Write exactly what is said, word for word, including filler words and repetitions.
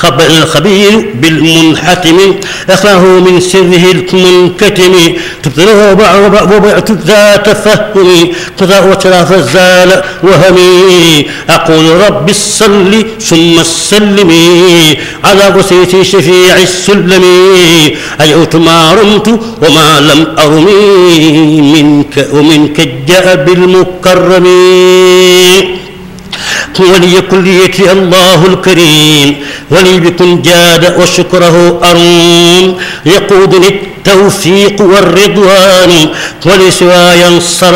الخبير بالمنحتم أخاه من سره المنكتم تبتله وبعت ذات فهم وترى فزال وهمي أقول رب الصل ثم السلم على وسيط شفيع السلم أجوت ما رمت وما لم أرمي منك ومنك جاء بالمكرم ولي كليتي الله الكريم ولي بكن جاد وشكره أروم يقودني التوفيق والرضوان ولسواي انصر